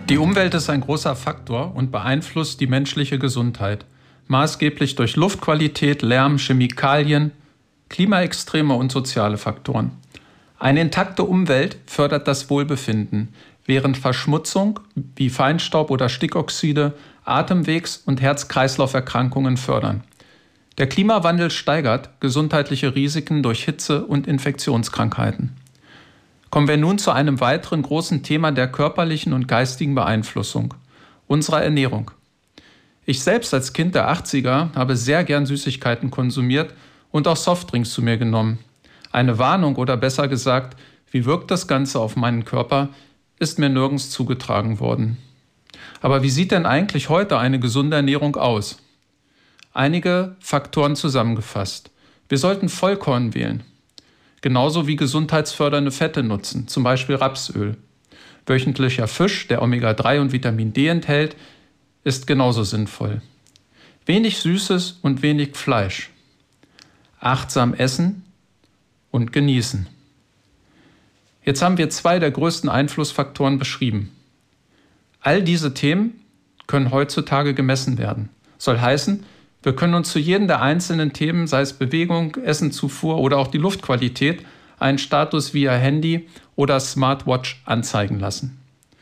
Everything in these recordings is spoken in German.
Die Umwelt ist ein großer Faktor und beeinflusst die menschliche Gesundheit, maßgeblich durch Luftqualität, Lärm, Chemikalien, Klimaextreme und soziale Faktoren. Eine intakte Umwelt fördert das Wohlbefinden, während Verschmutzung wie Feinstaub oder Stickoxide Atemwegs- und Herz-Kreislauf-Erkrankungen fördern. Der Klimawandel steigert gesundheitliche Risiken durch Hitze und Infektionskrankheiten. Kommen wir nun zu einem weiteren großen Thema der körperlichen und geistigen Beeinflussung, unserer Ernährung. Ich selbst als Kind der 80er habe sehr gern Süßigkeiten konsumiert und auch Softdrinks zu mir genommen. Eine Warnung oder besser gesagt, wie wirkt das Ganze auf meinen Körper, ist mir nirgends zugetragen worden. Aber wie sieht denn eigentlich heute eine gesunde Ernährung aus? Einige Faktoren zusammengefasst. Wir sollten Vollkorn wählen. Genauso wie gesundheitsfördernde Fette nutzen, zum Beispiel Rapsöl. Wöchentlicher Fisch, der Omega-3 und Vitamin D enthält, ist genauso sinnvoll. Wenig Süßes und wenig Fleisch. Achtsam essen und genießen. Jetzt haben wir 2 der größten Einflussfaktoren beschrieben. All diese Themen können heutzutage gemessen werden. Soll heißen, wir können uns zu jedem der einzelnen Themen, sei es Bewegung, Essenzufuhr oder auch die Luftqualität, einen Status via Handy oder Smartwatch anzeigen lassen.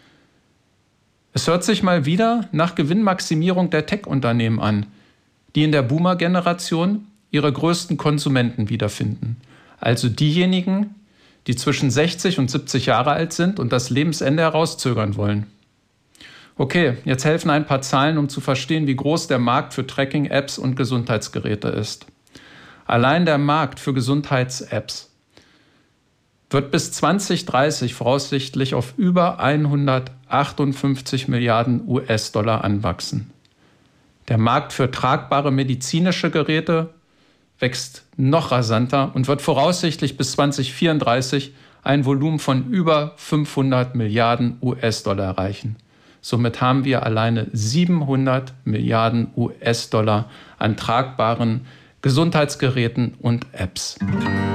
Es hört sich mal wieder nach Gewinnmaximierung der Tech-Unternehmen an, die in der Boomer-Generation ihre größten Konsumenten wiederfinden. Also diejenigen, die zwischen 60 und 70 Jahre alt sind und das Lebensende herauszögern wollen. Okay, jetzt helfen ein paar Zahlen, um zu verstehen, wie groß der Markt für Tracking-Apps und Gesundheitsgeräte ist. Allein der Markt für Gesundheits-Apps wird bis 2030 voraussichtlich auf über 158 Milliarden US-Dollar anwachsen. Der Markt für tragbare medizinische Geräte wächst noch rasanter und wird voraussichtlich bis 2034 ein Volumen von über 500 Milliarden US-Dollar erreichen. Somit haben wir alleine 700 Milliarden US-Dollar an tragbaren Gesundheitsgeräten und Apps.